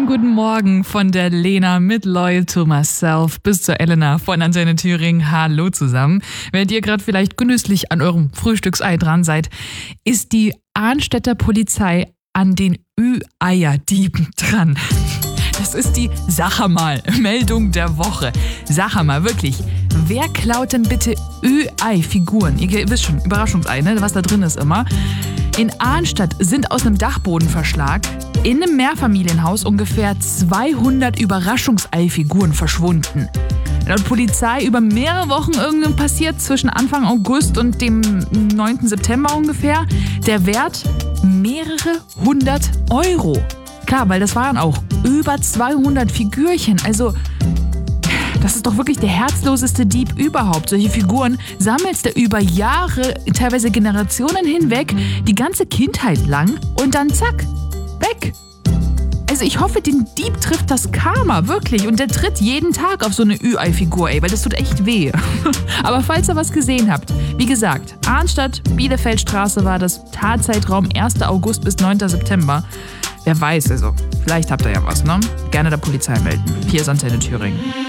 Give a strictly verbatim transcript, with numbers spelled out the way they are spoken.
guten Morgen von der Lena mit Loyal to Myself bis zur Elena von Antenne Thüringen. Hallo zusammen. Während ihr gerade vielleicht genüsslich an eurem Frühstücksei dran seid, ist die Arnstädter Polizei an den Ü-Eier-Dieben dran. Das ist die Sachermal-Meldung der Woche. Sachermal, wirklich. Wer klaut denn bitte Ü-Ei-Figuren? Ihr wisst schon, Überraschungsei, ne? Was da drin ist immer. In Arnstadt sind aus einem Dachbodenverschlag in einem Mehrfamilienhaus ungefähr zweihundert Überraschungsei-Figuren verschwunden. Laut Polizei über mehrere Wochen irgendwann passiert zwischen Anfang August und dem neunten September ungefähr. Der Wert mehrere hundert Euro. Klar, weil das waren auch über zweihundert Figürchen. Also, das ist doch wirklich der herzloseste Dieb überhaupt. Solche Figuren sammelst du über Jahre, teilweise Generationen hinweg, die ganze Kindheit lang und dann zack, weg. Also ich hoffe, den Dieb trifft das Karma, wirklich. Und der tritt jeden Tag auf so eine Ü-Ei-Figur, ey, weil das tut echt weh. Aber falls ihr was gesehen habt, wie gesagt, Arnstadt, Bielefeldstraße war das Tatzeitraum erster August bis neunten September. Wer weiß, also, vielleicht habt ihr ja was, ne? Gerne der Polizei melden. Hier ist Antenne Thüringen.